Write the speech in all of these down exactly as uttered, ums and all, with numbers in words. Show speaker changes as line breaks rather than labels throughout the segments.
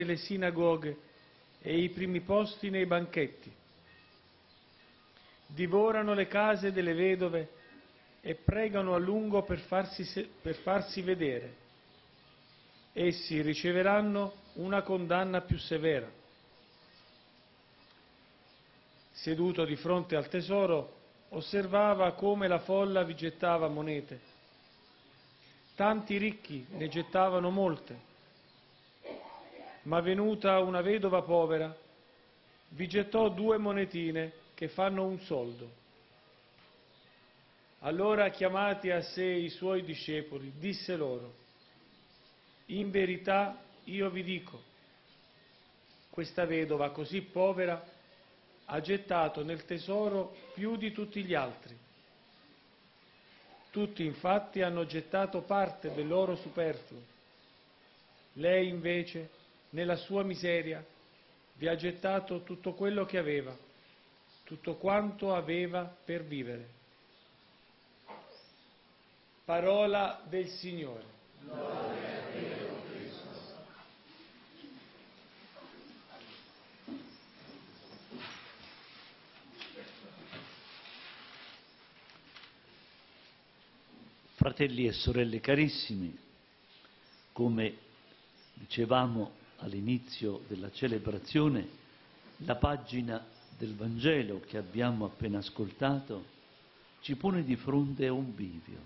le sinagoghe e i primi posti nei banchetti. Divorano le case delle vedove e pregano a lungo per farsi, per farsi vedere. Essi riceveranno una condanna più severa. Seduto di fronte al tesoro, osservava come la folla vi gettava monete. Tanti ricchi ne gettavano molte, ma venuta una vedova povera, vi gettò due monetine che fanno un soldo. Allora, chiamati a sé i suoi discepoli, disse loro: in verità io vi dico, questa vedova così povera ha gettato nel tesoro più di tutti gli altri. Tutti infatti hanno gettato parte del loro superfluo. Lei invece, nella sua miseria, vi ha gettato tutto quello che aveva, tutto quanto aveva per vivere. Parola del Signore.
Gloria a Dio, Cristo. Fratelli e sorelle carissimi, come dicevamo all'inizio della celebrazione, la pagina del Vangelo che abbiamo appena ascoltato ci pone di fronte a un bivio.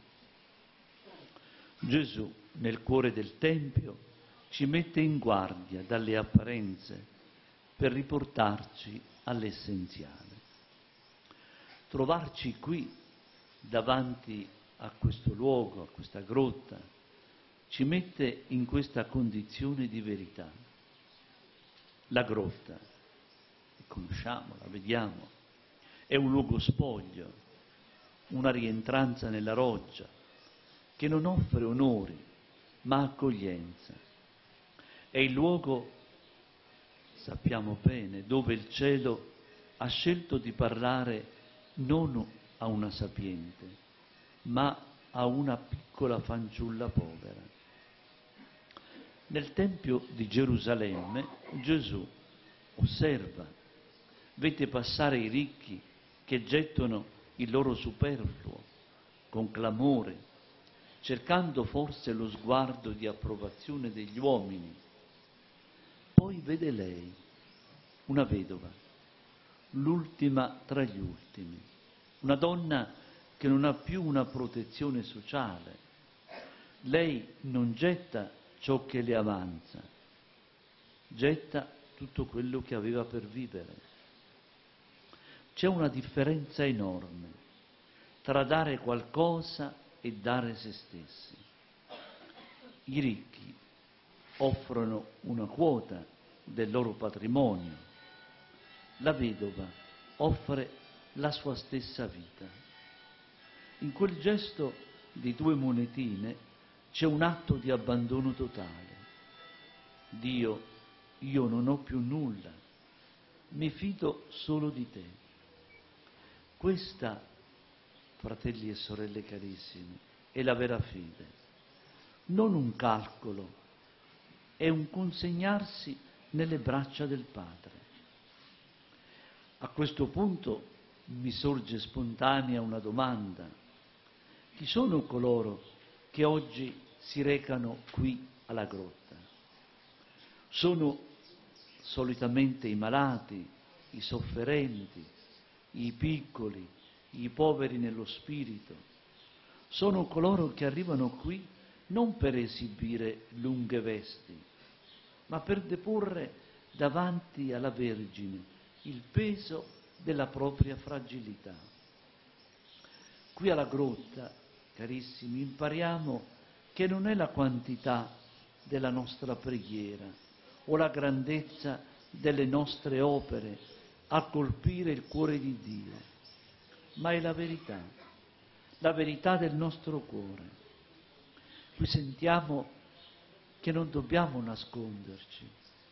Gesù, nel cuore del Tempio, ci mette in guardia dalle apparenze per riportarci all'essenziale. Trovarci qui, davanti a questo luogo, a questa grotta, ci mette in questa condizione di verità. La grotta, la conosciamo, la vediamo, è un luogo spoglio, una rientranza nella roccia, che non offre onori, ma accoglienza. È il luogo, sappiamo bene, dove il cielo ha scelto di parlare non a una sapiente, ma a una piccola fanciulla povera. Nel Tempio di Gerusalemme Gesù osserva, vede passare i ricchi che gettano il loro superfluo con clamore, cercando forse lo sguardo di approvazione degli uomini. Poi vede lei, una vedova, l'ultima tra gli ultimi, una donna che non ha più una protezione sociale. Lei non getta ciò che le avanza, getta tutto quello che aveva per vivere. C'è una differenza enorme tra dare qualcosa e dare se stessi. I ricchi offrono una quota del loro patrimonio, la vedova offre la sua stessa vita. In quel gesto di due monetine c'è un atto di abbandono totale. Dio, io non ho più nulla, mi fido solo di te. Questa, fratelli e sorelle carissimi, è la vera fede. Non un calcolo, è un consegnarsi nelle braccia del Padre. A questo punto mi sorge spontanea una domanda. Chi sono coloro che oggi si recano qui alla grotta? Sono solitamente i malati, i sofferenti, i piccoli, i poveri nello spirito. Sono coloro che arrivano qui non per esibire lunghe vesti, ma per deporre davanti alla Vergine il peso della propria fragilità. Qui alla grotta, carissimi, impariamo che non è la quantità della nostra preghiera o la grandezza delle nostre opere a colpire il cuore di Dio, ma è la verità, la verità del nostro cuore. Qui sentiamo che non dobbiamo nasconderci.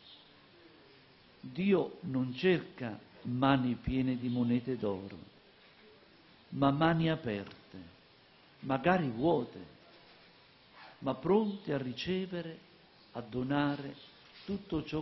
Dio non cerca mani piene di monete d'oro, ma mani aperte, magari vuote, ma pronte a ricevere, a donare tutto ciò